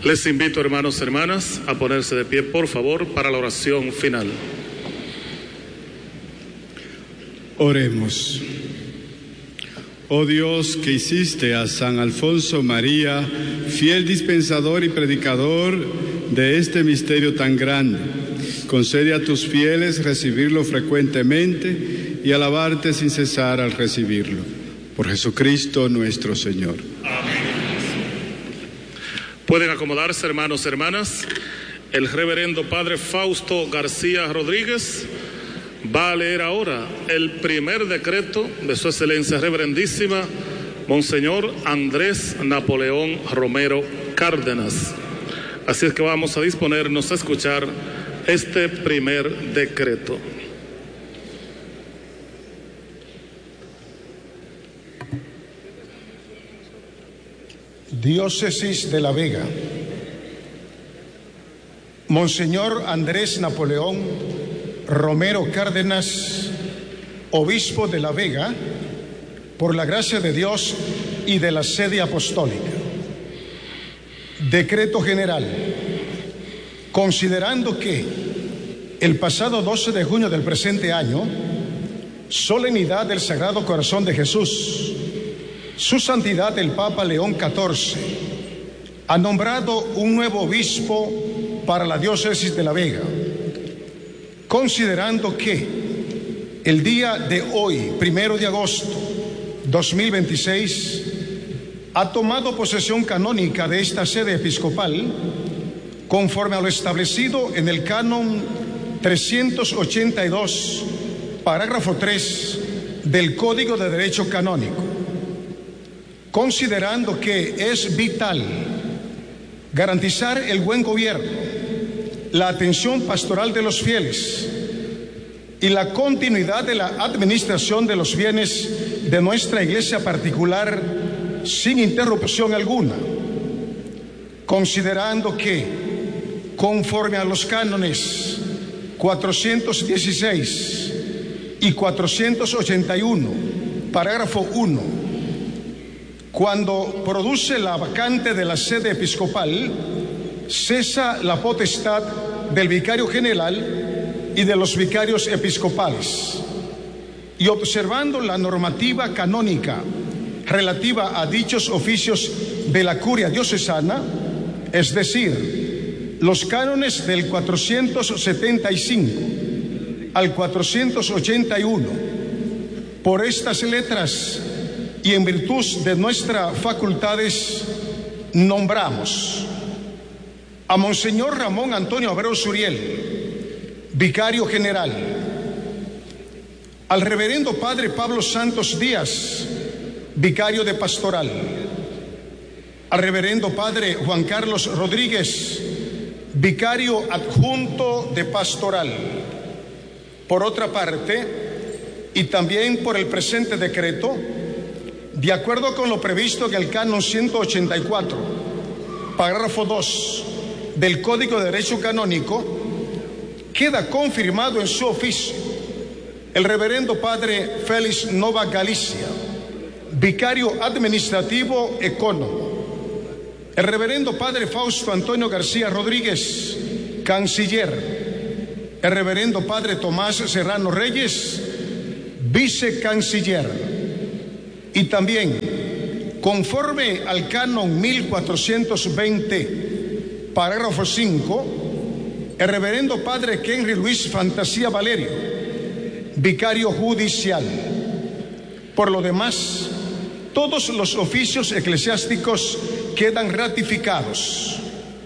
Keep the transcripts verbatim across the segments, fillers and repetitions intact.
Les invito, hermanos y hermanas, a ponerse de pie, por favor, para la oración final. Oremos. Oh Dios, que hiciste a San Alfonso María, fiel dispensador y predicador de este misterio tan grande, concede a tus fieles recibirlo frecuentemente y alabarte sin cesar al recibirlo. Por Jesucristo nuestro Señor. Amén. Pueden acomodarse, hermanos y hermanas. El reverendo padre Fausto García Rodríguez va a leer ahora el primer decreto de su excelencia reverendísima Monseñor Andrés Napoleón Romero Cárdenas. Así es que vamos a disponernos a escuchar este primer decreto. Diócesis de La Vega. Monseñor Andrés Napoleón Romero Cárdenas, obispo de La Vega, por la gracia de Dios y de la sede apostólica. Decreto general. Considerando que el pasado doce de junio del presente año, solemnidad del Sagrado Corazón de Jesús, Su Santidad el Papa León catorce ha nombrado un nuevo obispo para la diócesis de La Vega. Considerando que el día de hoy, primero de agosto dos mil veintiséis, ha tomado posesión canónica de esta sede episcopal, conforme a lo establecido en el canon trescientos ochenta y dos, parágrafo tres del Código de Derecho Canónico. Considerando que es vital garantizar el buen gobierno, la atención pastoral de los fieles y la continuidad de la administración de los bienes de nuestra iglesia particular sin interrupción alguna, considerando que, conforme a los cánones cuatrocientos dieciséis y cuatrocientos ochenta y uno, parágrafo uno, cuando produce la vacante de la sede episcopal, cesa la potestad del vicario general y de los vicarios episcopales. Y observando la normativa canónica relativa a dichos oficios de la curia diocesana, es decir, los cánones del cuatrocientos setenta y cinco al cuatrocientos ochenta y uno, por estas letras y en virtud de nuestras facultades, nombramos a Monseñor Ramón Antonio Abreu Suriel, vicario general, al reverendo padre Pablo Santos Díaz, vicario de pastoral, al reverendo padre Juan Carlos Rodríguez, vicario adjunto de pastoral. Por otra parte, y también por el presente decreto, de acuerdo con lo previsto en el canon ciento ochenta y cuatro, parágrafo dos del Código de Derecho Canónico, queda confirmado en su oficio el reverendo padre Félix Nova Galicia, vicario administrativo ecónomo, el reverendo padre Fausto Antonio García Rodríguez, canciller, el reverendo padre Tomás Serrano Reyes, vicecanciller. Y también, conforme al canon mil cuatrocientos veinte, parágrafo cinco, el reverendo padre Henry Luis Fantasía Valerio, vicario judicial. Por lo demás, todos los oficios eclesiásticos quedan ratificados.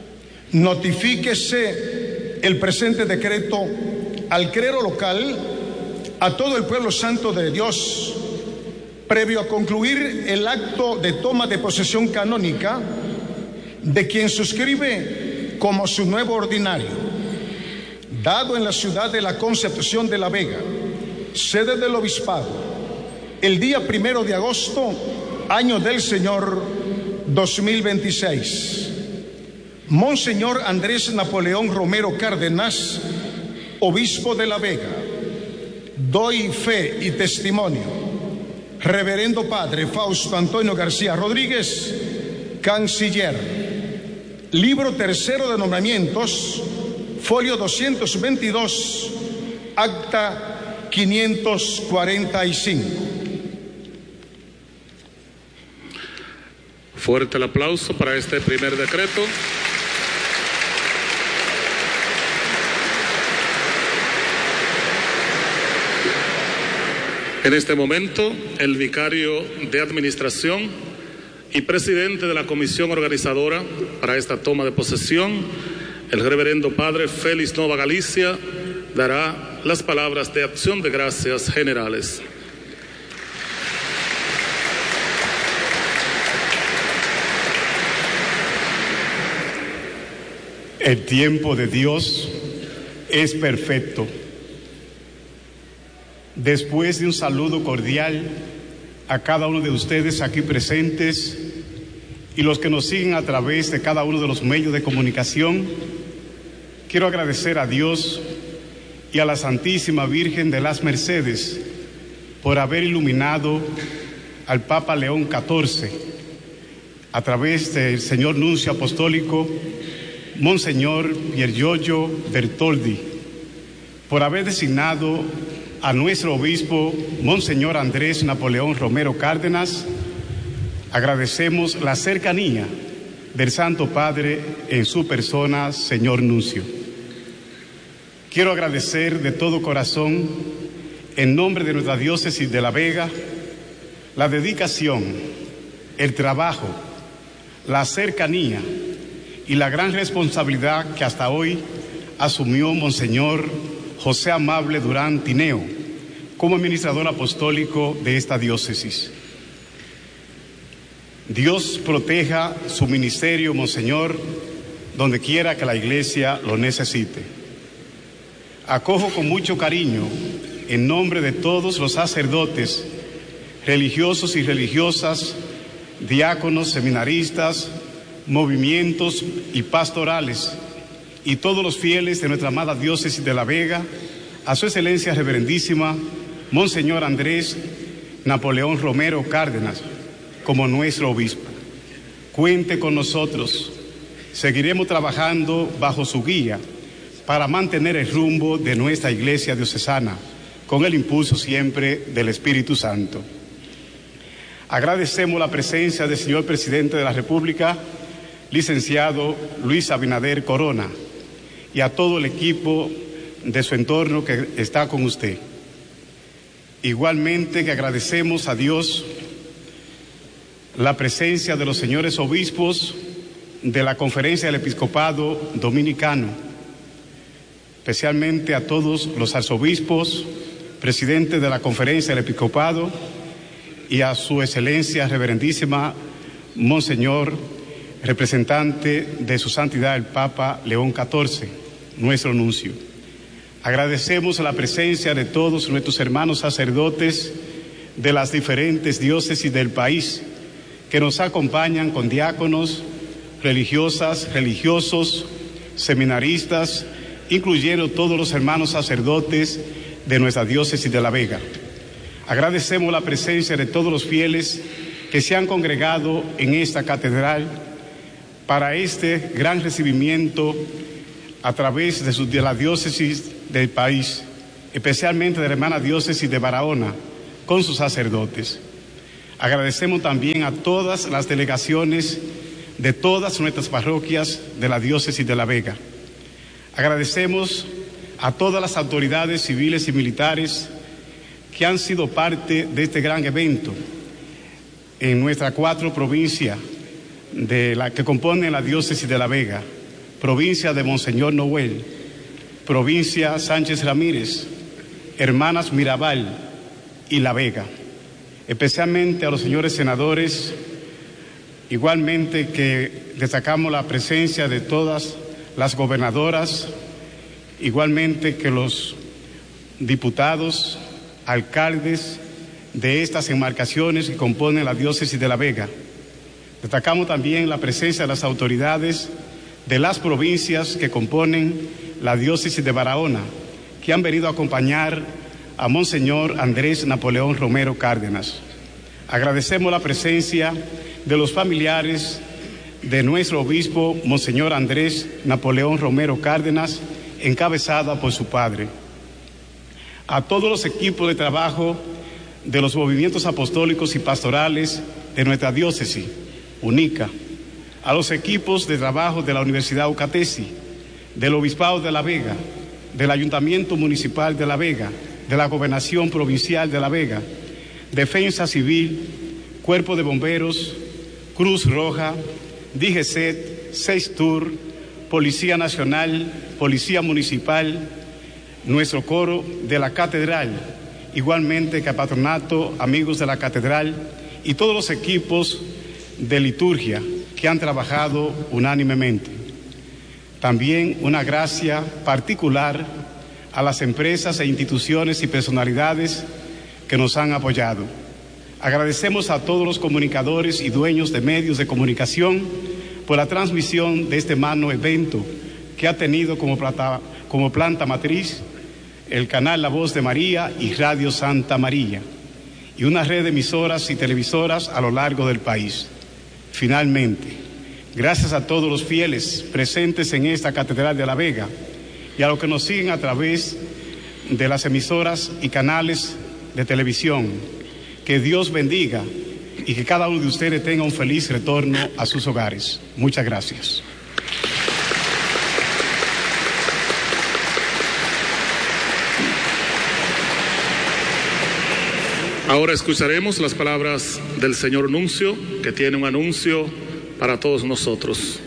Notifíquese el presente decreto al clero local, a todo el pueblo santo de Dios, previo a concluir el acto de toma de posesión canónica de quien suscribe como su nuevo ordinario, dado en la ciudad de la Concepción de La Vega, sede del obispado, el día primero de agosto, año del Señor dos mil veintiséis. Monseñor Andrés Napoleón Romero Cárdenas, obispo de La Vega, doy fe y testimonio. Reverendo Padre Fausto Antonio García Rodríguez, canciller. Libro tercero de nombramientos, folio doscientos veintidós, acta quinientos cuarenta y cinco. Fuerte el aplauso para este primer decreto. En este momento, el vicario de administración y presidente de la comisión organizadora para esta toma de posesión, el reverendo padre Félix Nova Galicia, dará las palabras de acción de gracias generales. El tiempo de Dios es perfecto. Después de un saludo cordial a cada uno de ustedes aquí presentes y los que nos siguen a través de cada uno de los medios de comunicación, quiero agradecer a Dios y a la Santísima Virgen de las Mercedes por haber iluminado al Papa León catorce a través del señor nuncio apostólico Monseñor Piergiorgio Bertoldi, por haber designado a nuestro obispo Monseñor Andrés Napoleón Romero Cárdenas. Agradecemos la cercanía del Santo Padre en su persona, señor nuncio. Quiero agradecer de todo corazón, en nombre de nuestra diócesis de La Vega, la dedicación, el trabajo, la cercanía y la gran responsabilidad que hasta hoy asumió Monseñor José Amable Durán Tineo como administrador apostólico de esta diócesis. Dios proteja su ministerio, Monseñor, donde quiera que la Iglesia lo necesite. Acojo con mucho cariño, en nombre de todos los sacerdotes, religiosos y religiosas, diáconos, seminaristas, movimientos y pastorales, y todos los fieles de nuestra amada diócesis de La Vega, a su excelencia reverendísima Monseñor Andrés Napoleón Romero Cárdenas, como nuestro obispo. Cuente con nosotros, seguiremos trabajando bajo su guía para mantener el rumbo de nuestra iglesia diocesana, con el impulso siempre del Espíritu Santo. Agradecemos la presencia del señor presidente de la República, licenciado Luis Abinader Corona, y a todo el equipo de su entorno que está con usted. Igualmente que agradecemos a Dios la presencia de los señores obispos de la Conferencia del Episcopado Dominicano, especialmente a todos los arzobispos, presidentes de la Conferencia del Episcopado, y a su excelencia reverendísima Monseñor, representante de su santidad el Papa León catorce, nuestro nuncio. Agradecemos la presencia de todos nuestros hermanos sacerdotes de las diferentes diócesis del país que nos acompañan con diáconos, religiosas, religiosos, seminaristas, incluyendo todos los hermanos sacerdotes de nuestra diócesis de La Vega. Agradecemos la presencia de todos los fieles que se han congregado en esta catedral para este gran recibimiento a través de, su, de la diócesis del país, especialmente de la hermana diócesis de Barahona, con sus sacerdotes. Agradecemos también a todas las delegaciones de todas nuestras parroquias de la diócesis de La Vega. Agradecemos a todas las autoridades civiles y militares que han sido parte de este gran evento en nuestras cuatro provincias de la que componen la diócesis de La Vega: provincia de Monseñor Noel, provincia Sánchez Ramírez, hermanas Mirabal y La Vega. Especialmente a los señores senadores, igualmente que destacamos la presencia de todas las gobernadoras, igualmente que los diputados, alcaldes de estas enmarcaciones que componen la diócesis de La Vega. Destacamos también la presencia de las autoridades de las provincias que componen la diócesis de Barahona, que han venido a acompañar a Monseñor Andrés Napoleón Romero Cárdenas. Agradecemos la presencia de los familiares de nuestro obispo, Monseñor Andrés Napoleón Romero Cárdenas, encabezada por su padre. A todos los equipos de trabajo de los movimientos apostólicos y pastorales de nuestra diócesis, UNICA, a los equipos de trabajo de la Universidad Ucatesi, del Obispado de La Vega, del Ayuntamiento Municipal de La Vega, de la Gobernación Provincial de La Vega, Defensa Civil, Cuerpo de Bomberos, Cruz Roja, D G C E T, SEISTUR, Policía Nacional, Policía Municipal, nuestro coro de la Catedral, igualmente que Patronato, amigos de la Catedral y todos los equipos de liturgia que han trabajado unánimemente. También una gracia particular a las empresas e instituciones y personalidades que nos han apoyado. Agradecemos a todos los comunicadores y dueños de medios de comunicación por la transmisión de este magno evento que ha tenido como planta, como planta matriz el canal La Voz de María y Radio Santa María, y una red de emisoras y televisoras a lo largo del país. Finalmente, gracias a todos los fieles presentes en esta Catedral de La Vega y a los que nos siguen a través de las emisoras y canales de televisión. Que Dios bendiga y que cada uno de ustedes tenga un feliz retorno a sus hogares. Muchas gracias. Ahora escucharemos las palabras del señor Nuncio, que tiene un anuncio para todos nosotros.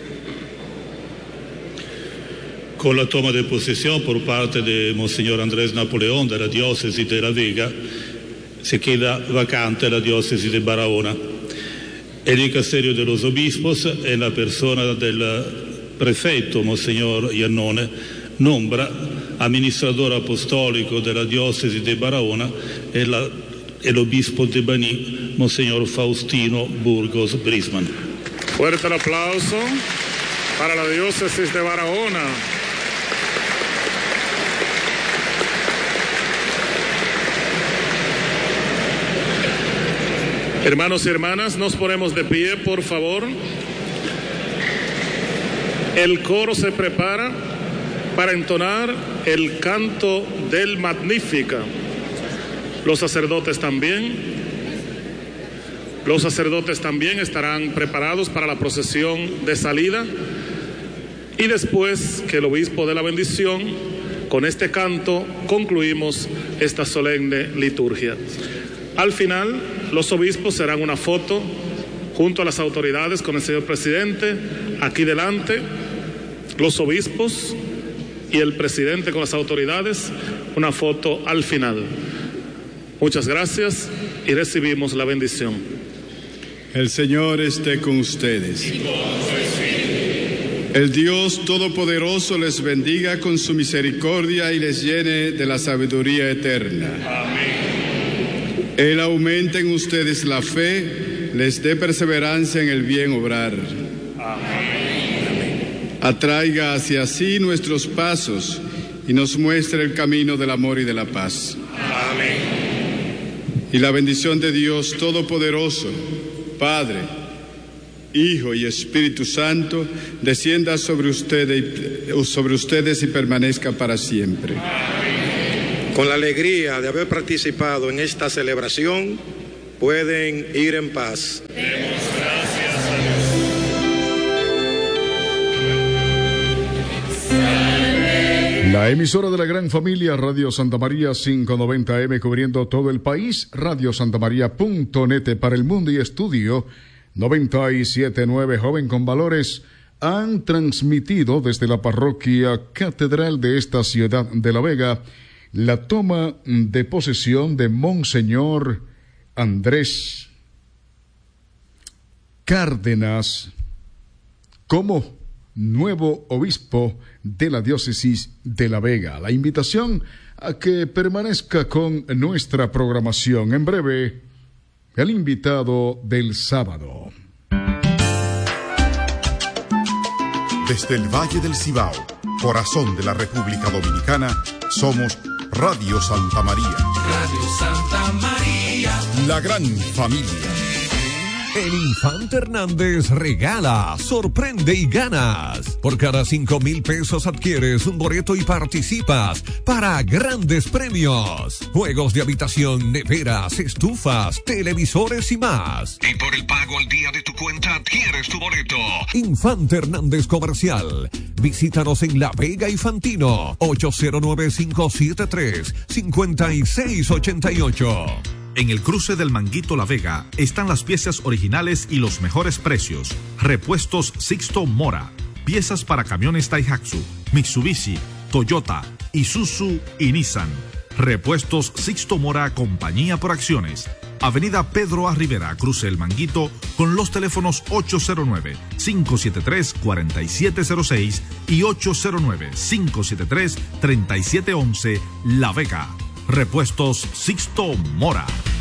Con la toma de posesión por parte de Monseñor Andrés Napoleón de la diócesis de La Vega, se queda vacante la diócesis de Barahona. El dicasterio de los obispos, en la persona del prefecto Monseñor Iannone, nombra administrador apostólico de la diócesis de Barahona el, el obispo de Baní, Monseñor Faustino Burgos Brisman. Fuerte el aplauso para la diócesis de Barahona. Hermanos y hermanas, nos ponemos de pie, por favor. El coro se prepara para entonar el canto del Magnífica. Los sacerdotes también. Los sacerdotes también estarán preparados para la procesión de salida. Y después que el obispo dé la bendición, con este canto concluimos esta solemne liturgia. Al final, los obispos serán una foto junto a las autoridades con el señor presidente, aquí delante, los obispos y el presidente con las autoridades, una foto al final. Muchas gracias y recibimos la bendición. El Señor esté con ustedes. El Dios Todopoderoso les bendiga con su misericordia y les llene de la sabiduría eterna. Amén. Él aumente en ustedes la fe, les dé perseverancia en el bien obrar. Amén. Atraiga hacia sí nuestros pasos y nos muestre el camino del amor y de la paz. Amén. Y la bendición de Dios Todopoderoso, Padre, Hijo y Espíritu Santo, descienda sobre ustedes, sobre ustedes y permanezca para siempre. Con la alegría de haber participado en esta celebración, pueden ir en paz. Demos gracias a Dios. La emisora de la gran familia Radio Santa María quinientos noventa eme cubriendo todo el país, radio santa maría punto net para el mundo y estudio noventa y siete punto nueve Joven con Valores han transmitido desde la parroquia catedral de esta ciudad de La Vega la toma de posesión de Monseñor Andrés Cárdenas como nuevo obispo de la diócesis de La Vega. La invitación a que permanezca con nuestra programación. En breve, el invitado del sábado. Desde el Valle del Cibao, corazón de la República Dominicana, somos Radio Santa María. Radio Santa María. La gran familia. En Infante Hernández regala, sorprende y ganas. Por cada cinco mil pesos adquieres un boleto y participas para grandes premios. Juegos de habitación, neveras, estufas, televisores y más. Y por el pago al día de tu cuenta adquieres tu boleto. Infante Hernández Comercial. Visítanos en La Vega y Fantino. ocho cero nueve, cinco siete tres, cinco seis ocho ocho. En el cruce del Manguito La Vega están las piezas originales y los mejores precios. Repuestos Sixto Mora. Piezas para camiones Daihatsu, Mitsubishi, Toyota, Isuzu y Nissan. Repuestos Sixto Mora, compañía por acciones. Avenida Pedro A. Rivera, cruce el Manguito, con los teléfonos ocho cero nueve, cinco siete tres, cuatro siete cero seis y ocho cero nueve, cinco siete tres, tres siete uno uno. La Vega. Repuestos Sixto Mora.